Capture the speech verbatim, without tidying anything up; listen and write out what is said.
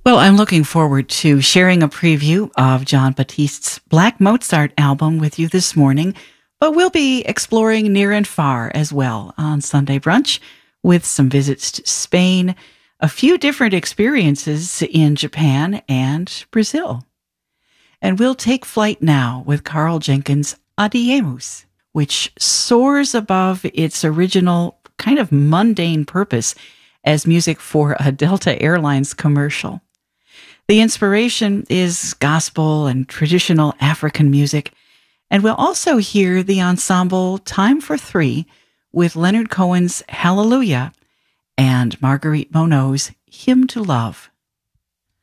Well, I'm looking forward to sharing a preview of Jon Batiste's Black Mozart album with you this morning, but we'll be exploring near and far as well on Sunday Brunch with some visits to Spain, a few different experiences in Japan and Brazil. And we'll take flight now with Carl Jenkins' Adiemus, which soars above its original kind of mundane purpose as music for a Delta Airlines commercial. The inspiration is gospel and traditional African music, and we'll also hear the ensemble Time for Three with Leonard Cohen's Hallelujah and Marguerite Monod's Hymn to Love.